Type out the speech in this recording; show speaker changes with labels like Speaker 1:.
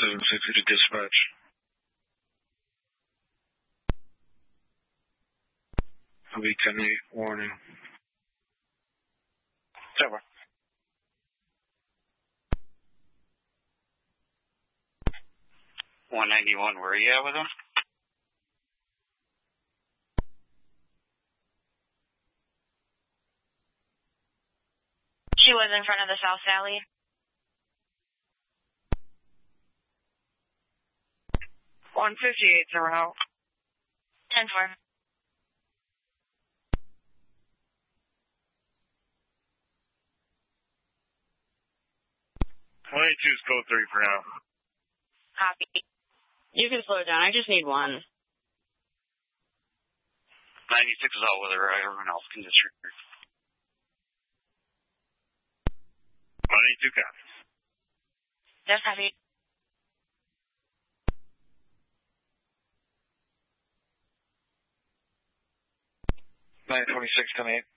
Speaker 1: 760 to dispatch. I'll be 10-8, warning.
Speaker 2: Over. 191, where are you at with him?
Speaker 3: She was in front of the South Valley.
Speaker 4: 158's a route.
Speaker 3: 10-4.
Speaker 1: 22's code 3 for now.
Speaker 3: Copy.
Speaker 4: You can slow down. I just need one.
Speaker 2: 96 is all weather. Everyone else can disregard.
Speaker 1: 182 copies.
Speaker 3: Yes, copy.
Speaker 1: Nine 26, 10-8.